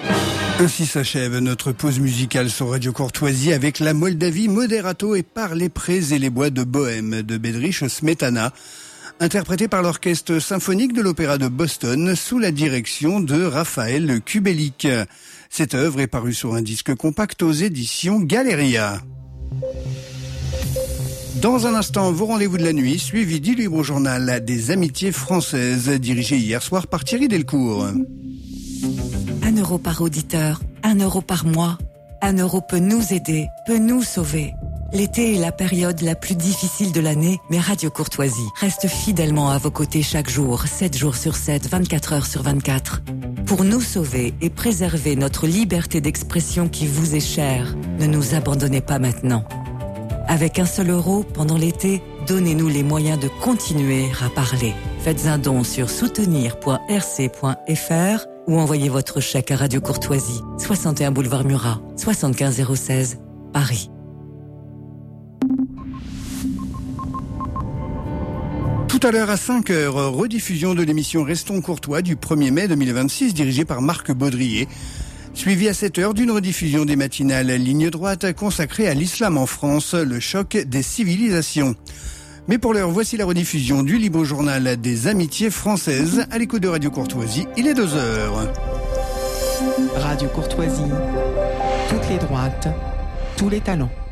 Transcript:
Ainsi s'achève notre pause musicale sur Radio Courtoisie avec la Moldavie Moderato et Par les prés et les bois de Bohême de Bedřich Smetana, interprété par l'orchestre symphonique de l'Opéra de Boston sous la direction de Raphaël Kubelik. Cette œuvre est parue sur un disque compact aux éditions Galeria. Dans un instant, vos rendez-vous de la nuit, suivi du Libre Journal des Amitiés Françaises, dirigé hier soir par Thierry Delcourt. 1 euro par auditeur, 1 euro par mois. 1 euro peut nous aider, peut nous sauver. L'été est la période la plus difficile de l'année, mais Radio Courtoisie reste fidèlement à vos côtés chaque jour, 7 jours sur 7, 24 heures sur 24. Pour nous sauver et préserver notre liberté d'expression qui vous est chère, ne nous abandonnez pas maintenant. Avec 1 seul euro, pendant l'été, donnez-nous les moyens de continuer à parler. Faites un don sur soutenir.rc.fr ou envoyez votre chèque à Radio Courtoisie, 61 boulevard Murat, 75 016, Paris. Tout à l'heure à 5h, rediffusion de l'émission Restons Courtois du 1er mai 2026, dirigée par Marc Baudrier. Suivi à 7h d'une rediffusion des matinales Ligne Droite consacrée à l'islam en France, le choc des civilisations. Mais pour l'heure, voici la rediffusion du Libre Journal des Amitiés Françaises à l'écoute de Radio Courtoisie. Il est 2h. Radio Courtoisie, toutes les droites, tous les talents.